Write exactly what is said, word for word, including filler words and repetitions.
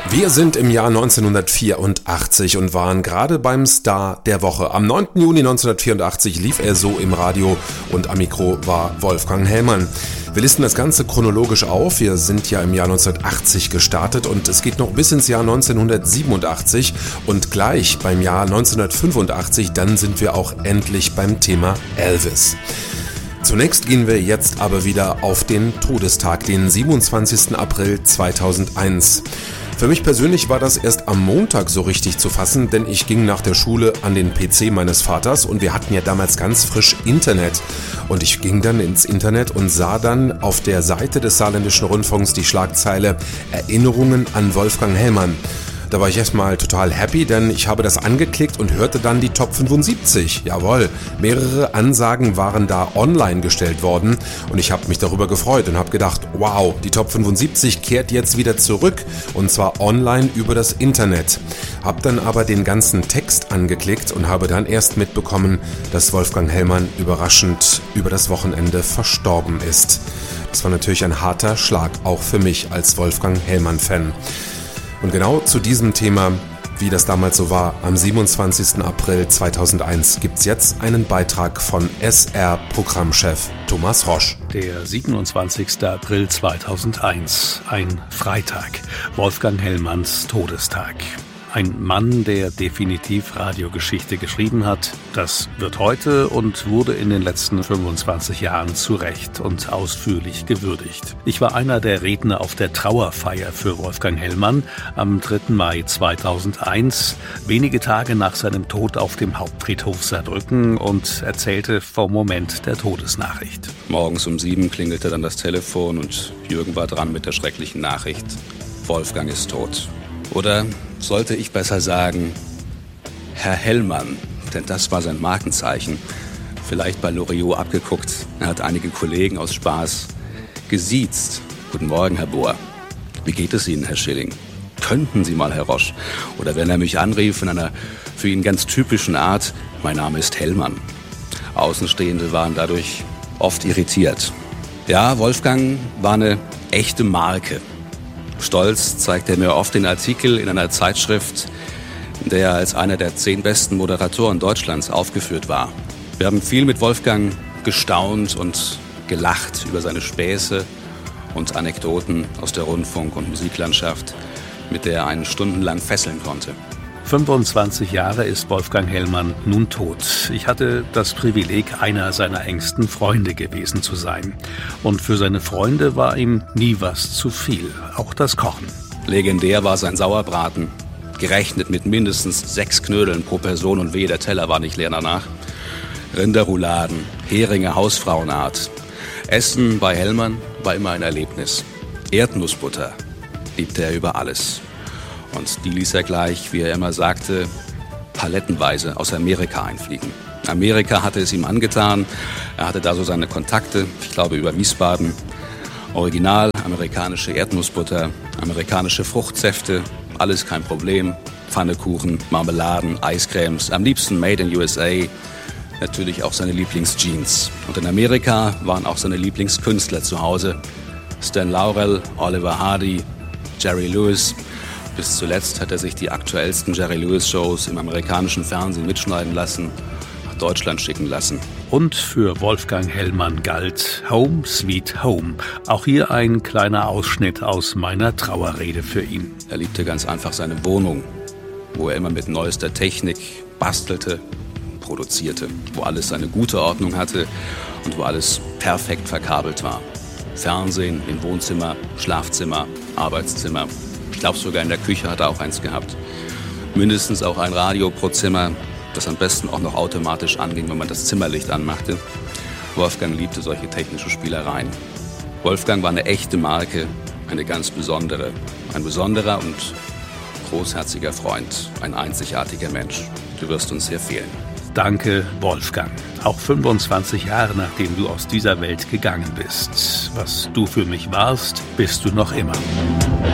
Wir sind im Jahr neunzehnhundertvierundachtzig und waren gerade beim Star der Woche. Am neunten Juni neunzehnhundertvierundachtzig lief er so im Radio und am Mikro war Wolfgang Hellmann. Wir listen das Ganze chronologisch auf. Wir sind ja im Jahr neunzehnhundertachtzig gestartet und es geht noch bis ins Jahr neunzehnhundertsiebenundachtzig und gleich beim Jahr neunzehnhundertfünfundachtzig, dann sind wir auch endlich beim Thema Elvis. Zunächst gehen wir jetzt aber wieder auf den Todestag, den siebenundzwanzigsten April zweitausendeins. Für mich persönlich war das erst am Montag so richtig zu fassen, denn ich ging nach der Schule an den P C meines Vaters und wir hatten ja damals ganz frisch Internet. Und ich ging dann ins Internet und sah dann auf der Seite des Saarländischen Rundfunks die Schlagzeile Erinnerungen an Wolfgang Hellmann. Da war ich erstmal total happy, denn ich habe das angeklickt und hörte dann die Top fünfundsiebzig. Jawohl, mehrere Ansagen waren da online gestellt worden und ich habe mich darüber gefreut und habe gedacht, wow, die Top fünfundsiebzig kehrt jetzt wieder zurück und zwar online über das Internet. Hab dann aber den ganzen Text angeklickt und habe dann erst mitbekommen, dass Wolfgang Hellmann überraschend über das Wochenende verstorben ist. Das war natürlich ein harter Schlag, auch für mich als Wolfgang Hellmann-Fan. Und genau zu diesem Thema, wie das damals so war, am siebenundzwanzigsten April zweitausendeins gibt's jetzt einen Beitrag von S R-Programmchef Thomas Rosch. Der siebenundzwanzigste April zweitausendeins, ein Freitag, Wolfgang Hellmanns Todestag. Ein Mann, der definitiv Radiogeschichte geschrieben hat. Das wird heute und wurde in den letzten fünfundzwanzig Jahren zu Recht und ausführlich gewürdigt. Ich war einer der Redner auf der Trauerfeier für Wolfgang Hellmann am dritten Mai zweitausendeins, wenige Tage nach seinem Tod auf dem Hauptfriedhof Saarbrücken und erzählte vom Moment der Todesnachricht. Morgens um sieben klingelte dann das Telefon und Jürgen war dran mit der schrecklichen Nachricht. Wolfgang ist tot. Oder sollte ich besser sagen, Herr Hellmann, denn das war sein Markenzeichen. Vielleicht bei Loriot abgeguckt. Er hat einige Kollegen aus Spaß gesiezt. Guten Morgen, Herr Bohr. Wie geht es Ihnen, Herr Schilling? Könnten Sie mal, Herr Rosch? Oder wenn er mich anrief in einer für ihn ganz typischen Art, mein Name ist Hellmann. Außenstehende waren dadurch oft irritiert. Ja, Wolfgang war eine echte Marke. Stolz zeigt er mir oft den Artikel in einer Zeitschrift, in der er als einer der zehn besten Moderatoren Deutschlands aufgeführt war. Wir haben viel mit Wolfgang gestaunt und gelacht über seine Späße und Anekdoten aus der Rundfunk- und Musiklandschaft, mit der er einen stundenlang fesseln konnte. fünfundzwanzig Jahre ist Wolfgang Hellmann nun tot. Ich hatte das Privileg, einer seiner engsten Freunde gewesen zu sein. Und für seine Freunde war ihm nie was zu viel, auch das Kochen. Legendär war sein Sauerbraten, gerechnet mit mindestens sechs Knödeln pro Person und wehe, der Teller war nicht leer danach. Rinderrouladen, Heringe Hausfrauenart. Essen bei Hellmann war immer ein Erlebnis. Erdnussbutter liebte er über alles. Und die ließ er gleich, wie er immer sagte, palettenweise aus Amerika einfliegen. Amerika hatte es ihm angetan. Er hatte da so seine Kontakte, ich glaube über Wiesbaden. Original amerikanische Erdnussbutter, amerikanische Fruchtsäfte, alles kein Problem. Pfannekuchen, Marmeladen, Eiscremes, am liebsten made in U S A. Natürlich auch seine Lieblingsjeans. Und in Amerika waren auch seine Lieblingskünstler zu Hause. Stan Laurel, Oliver Hardy, Jerry Lewis. Bis zuletzt hat er sich die aktuellsten Jerry Lewis-Shows im amerikanischen Fernsehen mitschneiden lassen, nach Deutschland schicken lassen. Und für Wolfgang Hellmann galt Home Sweet Home. Auch hier ein kleiner Ausschnitt aus meiner Trauerrede für ihn. Er liebte ganz einfach seine Wohnung, wo er immer mit neuester Technik bastelte, produzierte, wo alles seine gute Ordnung hatte und wo alles perfekt verkabelt war. Fernsehen im Wohnzimmer, Schlafzimmer, Arbeitszimmer. Ich glaube sogar in der Küche hat er auch eins gehabt. Mindestens auch ein Radio pro Zimmer, das am besten auch noch automatisch anging, wenn man das Zimmerlicht anmachte. Wolfgang liebte solche technische Spielereien. Wolfgang war eine echte Marke, eine ganz besondere. Ein besonderer und großherziger Freund, ein einzigartiger Mensch. Du wirst uns sehr fehlen. Danke, Wolfgang. Auch fünfundzwanzig Jahre nachdem du aus dieser Welt gegangen bist. Was du für mich warst, bist du noch immer.